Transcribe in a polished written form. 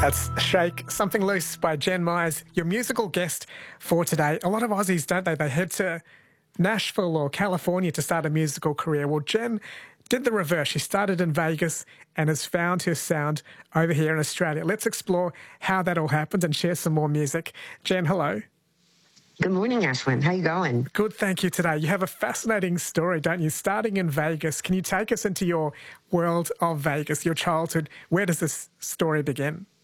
That's Shake Something Loose by Jen Myers, your musical guest for today. A lot of Aussies, don't they? They head to Nashville or California to start a musical career. Well, Jen did the reverse. She started in Vegas and has found her sound over here in Australia. Let's explore how that all happened and share some more music. Jen, hello. Good morning, Ashwin. How you going? Good, thank you today. You have a fascinating story, don't you? Starting in Vegas. Can you take us into your world of Vegas, your childhood? Where does this story begin?